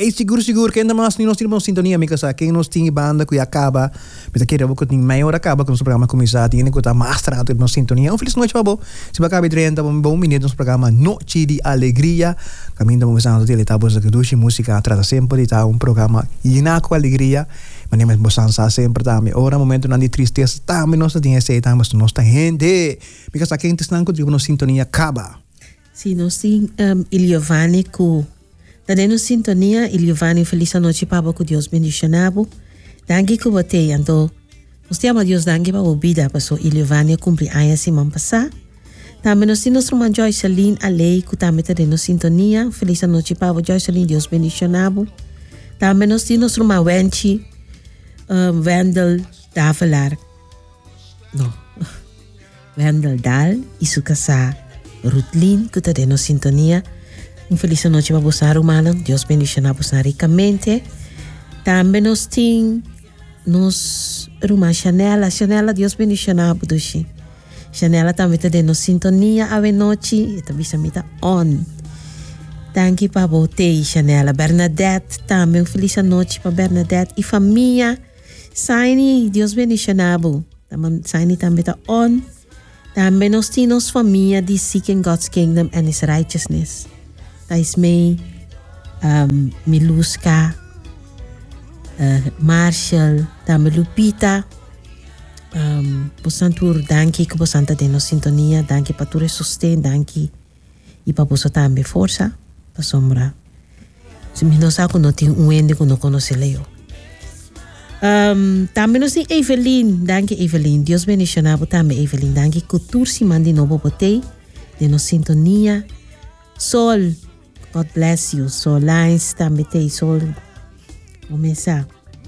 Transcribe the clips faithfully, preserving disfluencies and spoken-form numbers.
Ei, seguro, seguro, que ainda mais nós temos sintonia, amiga, sabe? Quem nós tem banda que acaba, mas aqui eu tem meia hora acaba com o programa começar, tem que estar mais trato de sintonia. Um feliz noite, babo. Se acaba de trinta, um bom minuto no programa Noite de Alegria. Caminho vamos a ter tá boa que música trata sempre de um programa lleno com alegria. Mas nós vamos sempre também. Ora momento não de tristeza, também nós temos esse também nós tá gente. Porque sa quem está com tipo sintonia acaba. Sim, nós tem um, il Giovanni cu da dentro sintonia il Giovanni feliz noite para que Deus bendicionado. Danke que você então nós temos Deus danke para a vida, passou il Giovanni cumpre anos semana passada. Também nós temos nosso irmã Joycelyn Alei que também está dentro sintonia. Feliz noite para Joycelyn, Deus bendicionado. Também nós temos nosso irmã Wenchi um, Wendel Davelar. No. Wendel Dal e sua casa Rutlin que está dentro sintonia. Um feliz noite para você, Romana. Deus bendicionado você ricamente. Também nós temos nos irmã Chanela. Chanela, Deus bendicionado você. Chanela também está dentro sintonia a noite e também está on. Danke para você, Chanela. Bernadette também, um feliz noite para Bernadette e família. Saini, Deus bendicionado. Saini também está on. Também nós temos família de Seeking God's Kingdom and His Righteousness. Dat is mij, um, Miluska, uh, Marshall, também Lupita. Um, Posantur, danke que você está dentro sintonia, danke para tu sustento, danke e para você também força, para sombra. Se me não sabe que não tem um ende que não conhece Leo. Um, também nós temos Evelyn, danke Evelyn, Deus bendicionado também Evelyn, danke que tu se mande novo botei, dentro sintonia. Sol, God bless you. Sol Lines também tem Sol. Começa.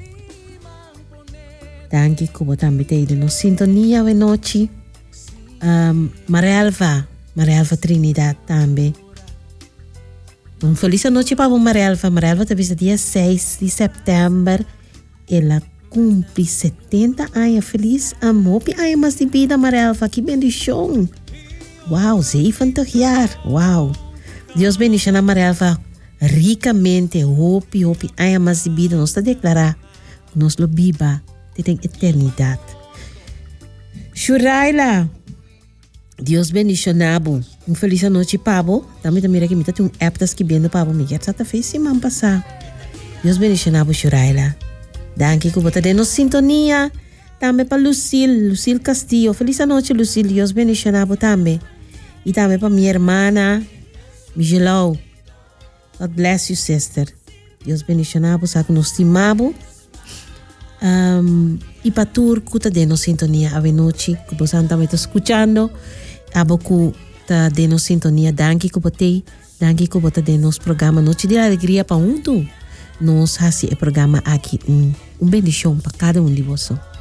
Danke que você também tem dentro sintonia a noite. Um, Marielva, Marielva Trinidad também. Um feliz noite para Marielva. Marielva está vista dia seis de setembro. Ela cumpre setenta anos. Feliz amor. Ai, mas de vida, Marielva. Que bendição. Uau, zeventig jaar. Uau. Deus bendiga a Marielva ricamente. Hope, hope. Ai, mas de vida. Nós está declarar. Nós lo biba. Tem eternidade. Shuraila. Deus bendiga nabo. Um feliz noite, Pabo. Também também aqui me tem um app das que vendo Pabo. Me quer sata fez semana passada. Deus bendiga nabo, Shuraila. Danke que você tem sintonia. Também para Lucille, Lucille Castillo. Feliz noite, Lucille. Deus bendiga nabo também. E também para minha irmã, Migelau. God bless you, sister. Deus bendiga nabo. Sabe que nos estimamos. Um, e para tu que está dando sintonia a noite, que você também está escutando, abo que está dando sintonia, danke que você, danke que você está dando nos programa Noite de Alegria para um tu, nós fazemos o programa aqui um, um bendição para cada um de vocês.